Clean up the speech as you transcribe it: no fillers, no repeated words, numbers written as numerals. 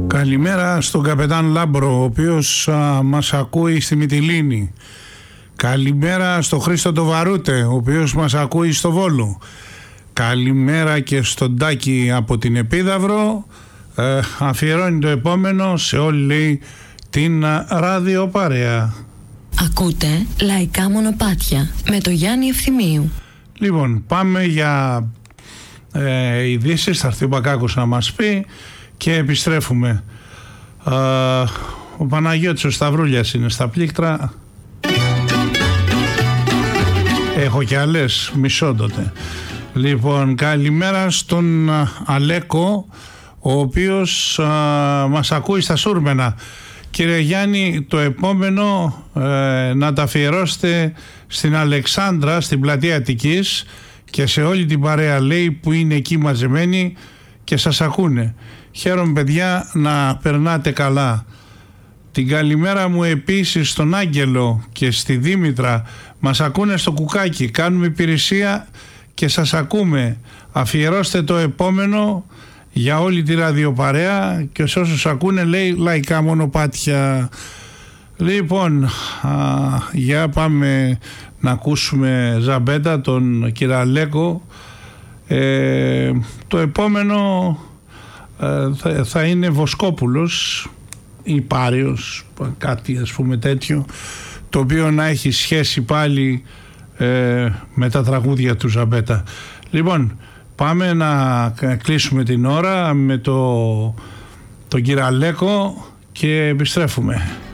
Καλημέρα στον καπετάν Λάμπρο, ο οποίος μας ακούει στη Μυτιλήνη. Καλημέρα στο Χρήστο το Βαρούτε, ο οποίος μας ακούει στο Βόλο. Καλημέρα και στον Τάκη από την Επίδαυρο. Αφιερώνει το επόμενο σε όλη την ραδιοπαρέα. Ακούτε Λαϊκά Μονοπάτια με το Γιάννη Ευθυμίου. Λοιπόν, πάμε για ειδήσεις. Θα έρθει ο Μπακάκος να μας πει και επιστρέφουμε. Ο Παναγιώτης ο Σταυρούλιας είναι στα πλήκτρα. Έχω και άλλες, μισό τότε. Λοιπόν, καλημέρα στον Αλέκο, ο οποίος μας ακούει στα Σούρμενα. Κύριε Γιάννη, το επόμενο να τα αφιερώσετε στην Αλεξάνδρα, στην πλατεία Αττικής και σε όλη την παρέα, λέει, που είναι εκεί μαζεμένοι και σας ακούνε. Χαίρομαι, παιδιά, να περνάτε καλά. Την καλημέρα μου επίσης στον Άγγελο και στη Δήμητρα. Μας ακούνε στο Κουκάκι, κάνουμε υπηρεσία και σας ακούμε. Αφιερώστε το επόμενο για όλη τη ραδιοπαρέα και σε όσους ακούνε, λέει, Λαϊκά Μονοπάτια. Λοιπόν, για πάμε να ακούσουμε Ζαμπέτα, τον Κυραλέκο. Το επόμενο θα είναι Βοσκόπουλος ή Πάριος, κάτι ας πούμε τέτοιο, το οποίο να έχει σχέση πάλι με τα τραγούδια του Ζαμπέτα. Λοιπόν, πάμε να κλείσουμε την ώρα με τον Κυραλέκο και επιστρέφουμε.